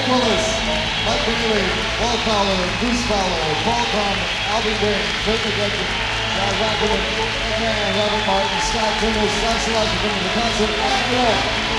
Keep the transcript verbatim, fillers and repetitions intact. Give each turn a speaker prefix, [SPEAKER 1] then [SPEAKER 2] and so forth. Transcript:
[SPEAKER 1] Mike Willis, Mike Bailey, Paul Fowler, Bruce Fowler, Paul Conn, Alvin Wayne, Kurt McGetchen, John Rockerman, man, Robert Martin, Scott Turner, Scott Select from the concert, and